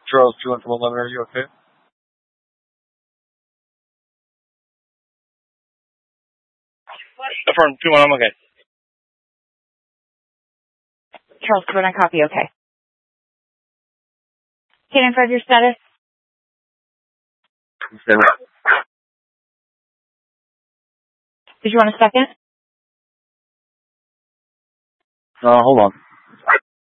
Charles 211, are you okay? Affirm 211, I'm okay. Charles 219, copy, okay. Can I find your status? Did you want a second? Hold on.